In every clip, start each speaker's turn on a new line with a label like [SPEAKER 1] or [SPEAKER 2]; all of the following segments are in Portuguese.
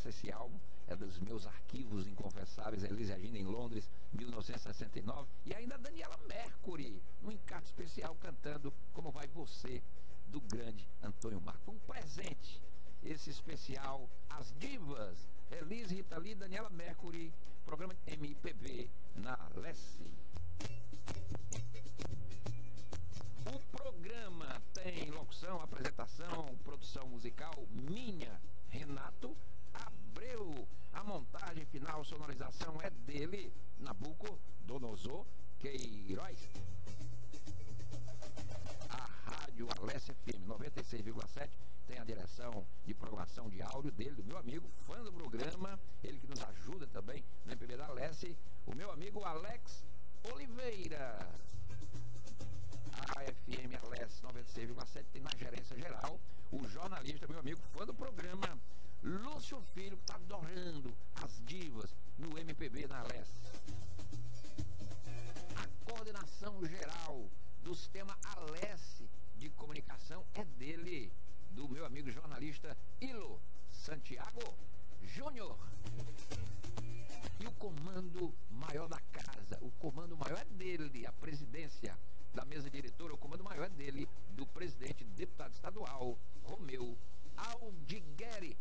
[SPEAKER 1] esse álbum é dos meus arquivos inconfessáveis. Elis Regina em Londres, 1969. E ainda Daniela Mercury, num encarte especial, cantando Como Vai Você, do grande Antônio Marcos. Um presente, esse especial, as divas, Elis, Rita Lee, Daniela Mercury, programa MPB na Lesse. O programa tem locução, apresentação, produção musical minha, Renato Abreu. A montagem final, sonorização é dele, Nabucodonosor Queiroz. A Rádio Alesse FM 96,7 tem a direção de programação de áudio dele, do meu amigo, fã do programa, ele que nos ajuda também no MPB da Alesse, o meu amigo Alex Oliveira. A FM Alesse 96,7 tem na gerência geral o jornalista, meu amigo, fã do programa, Lúcio Filho, que está adorando as divas no MPB da Alesse. A coordenação geral do sistema Alesse de comunicação é dele, do meu amigo jornalista Ilo Santiago Júnior. E o comando maior da casa, o comando maior é dele, a presidência da mesa diretora, o comando maior é dele, do presidente deputado estadual, Romeu Aldigueri.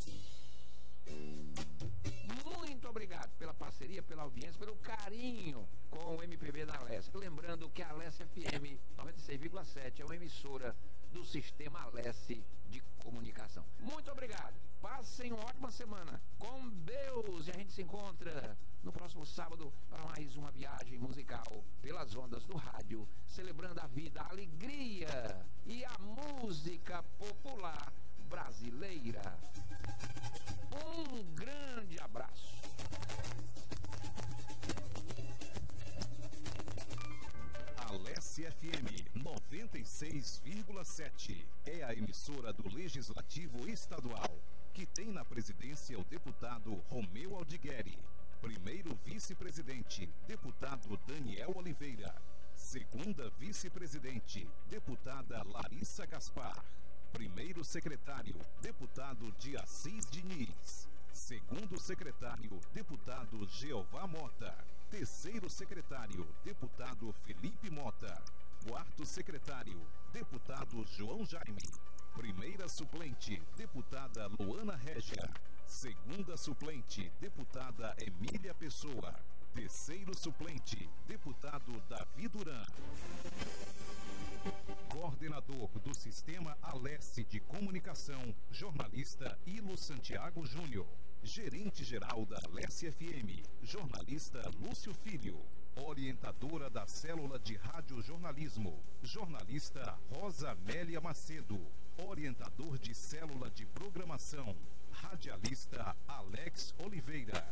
[SPEAKER 1] Muito obrigado pela parceria, pela audiência, pelo carinho com o MPB da Alesse. Lembrando que a Alesse FM 96,7 é uma emissora do sistema Alesse de comunicação. Muito obrigado. Passem uma ótima semana com Deus e a gente se encontra no próximo sábado para mais uma viagem musical pelas ondas do rádio, celebrando a vida, a alegria e a música popular brasileira. Um grande abraço.
[SPEAKER 2] Alesse FM 96,7 é a emissora do Legislativo Estadual, que tem na presidência o deputado Romeu Aldigueri, primeiro vice-presidente, deputado Daniel Oliveira, segunda vice-presidente, deputada Larissa Gaspar, primeiro secretário, deputado de Assis Diniz, segundo secretário, deputado Jeová Mota, terceiro secretário, deputado Felipe Mota, quarto secretário, deputado João Jaime, primeira suplente, deputada Luana Régia, segunda suplente, deputada Emília Pessoa, terceiro suplente, deputado Davi Duran. Coordenador do Sistema Alesse de Comunicação, jornalista Ilo Santiago Júnior. Gerente-geral da Alesse FM, jornalista Lúcio Filho. Orientadora da Célula de Radiojornalismo, jornalista Rosa Amélia Macedo. Orientador de Célula de Programação, radialista Alex Oliveira.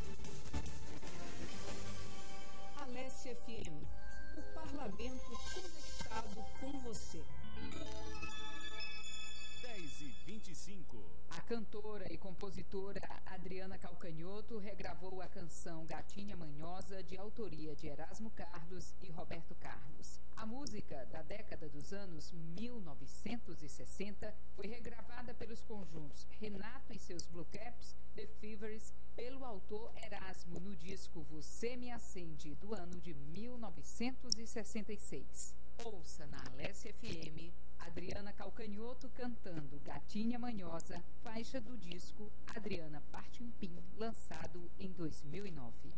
[SPEAKER 3] Alesse FM, o parlamento conectado com você.
[SPEAKER 4] 10h25.
[SPEAKER 5] A cantora e compositora Adriana Calcanhoto regravou a canção Gatinha Manhosa, de autoria de Erasmo Carlos e Roberto Carlos. A música, da década dos anos 1960, foi regravada pelos conjuntos Renato e seus Blue Caps, The Fevers, pelo autor Erasmo no disco Você Me Acende, do ano de 1966. Ouça na Alesse FM Adriana Calcanhoto cantando Gatinha Manhosa, faixa do disco Adriana Parte um Pin, lançado em 2009.